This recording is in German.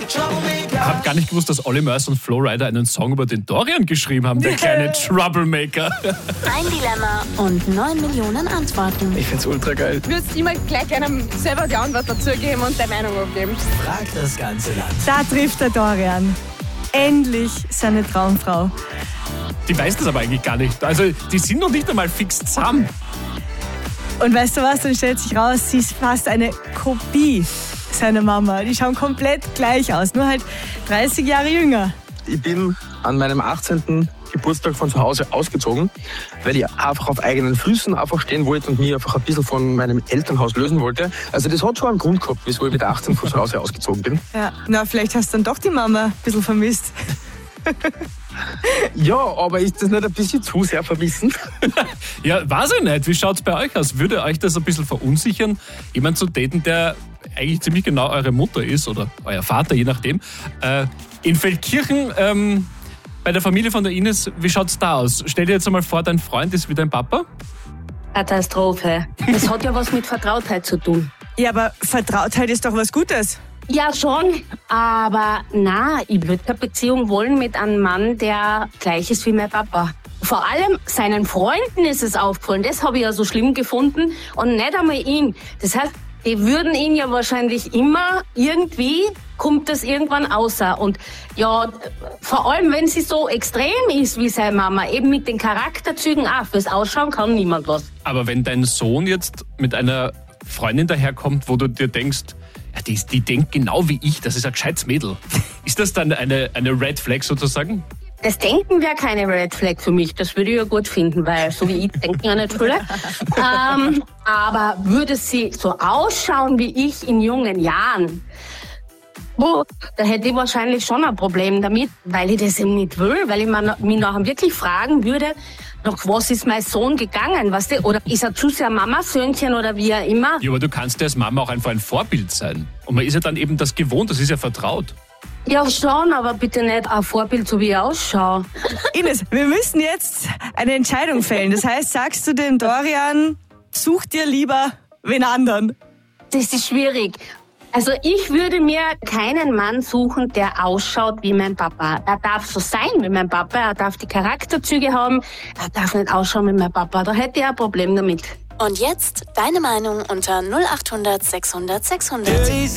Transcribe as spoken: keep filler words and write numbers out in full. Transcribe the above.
Ich habe gar nicht gewusst, dass Olly Murs und Flo Rida einen Song über den Dorian geschrieben haben, der kleine Troublemaker. Ein Dilemma und neun Millionen Antworten. Ich find's ultra geil. Du würdest immer gleich einem selber die Antwort dazugeben und deine Meinung abgeben. Frag das ganze Land. Da trifft der Dorian endlich seine Traumfrau. Die weiß das aber eigentlich gar nicht. Also, die sind noch nicht einmal fix zusammen. Und weißt du was, dann stellt sich raus, sie ist fast eine Kopie seiner Mama. Die schauen komplett gleich aus, nur halt dreißig Jahre jünger. Ich bin an meinem achtzehnten Geburtstag von zu Hause ausgezogen, weil ich einfach auf eigenen Füßen einfach stehen wollte und mich einfach ein bisschen von meinem Elternhaus lösen wollte. Also das hat schon einen Grund gehabt, wieso ich mit achtzehn von zu Hause ausgezogen bin. Ja, na, vielleicht hast du dann doch die Mama ein bisschen vermisst. Ja, aber ist das nicht ein bisschen zu sehr vermissen? Ja, weiß ich nicht. Wie schaut es bei euch aus? Würde euch das ein bisschen verunsichern, jemanden zu daten, der eigentlich ziemlich genau eure Mutter ist oder euer Vater, je nachdem? Äh, in Feldkirchen, ähm, bei der Familie von der Ines, wie schaut es da aus? Stell dir jetzt einmal vor, dein Freund ist wie dein Papa. Katastrophe. Das hat ja was mit Vertrautheit zu tun. Ja, aber Vertrautheit ist doch was Gutes. Ja, schon, aber na, ich würde keine Beziehung wollen mit einem Mann, der gleich ist wie mein Papa. Vor allem seinen Freunden ist es aufgefallen, das habe ich ja so schlimm gefunden und nicht einmal ihn. Das heißt, die würden ihn ja wahrscheinlich immer irgendwie, kommt das irgendwann außer. Und ja, vor allem, wenn sie so extrem ist wie seine Mama, eben mit den Charakterzügen auch, fürs Ausschauen kann niemand was. Aber wenn dein Sohn jetzt mit einer Freundin daherkommt, wo du dir denkst, ja, die, die denkt genau wie ich, das ist ein gescheites Mädel. Ist das dann eine, eine Red Flag sozusagen? Das Denken wäre keine Red Flag für mich, das würde ich ja gut finden, weil so wie ich denke ja nicht viele. ähm, aber würde sie so ausschauen wie ich in jungen Jahren, oh, da hätte ich wahrscheinlich schon ein Problem damit, weil ich das eben nicht will, weil ich mich nachher wirklich fragen würde, nach was ist mein Sohn gegangen, weißt du? Oder ist er zu sehr Mamasöhnchen oder wie er immer? Ja, aber du kannst ja als Mama auch einfach ein Vorbild sein. Und man ist ja dann eben das gewohnt, das ist ja vertraut. Ja, schon, aber bitte nicht ein Vorbild, so wie ich ausschaue. Ines, wir müssen jetzt eine Entscheidung fällen. Das heißt, sagst du dem Dorian, such dir lieber wen anderen? Das ist schwierig. Also ich würde mir keinen Mann suchen, der ausschaut wie mein Papa. Er darf so sein wie mein Papa, er darf die Charakterzüge haben, er darf nicht ausschauen wie mein Papa. Da hätte ich ein Problem damit. Und jetzt deine Meinung unter null acht hundert sechshundert sechshundert.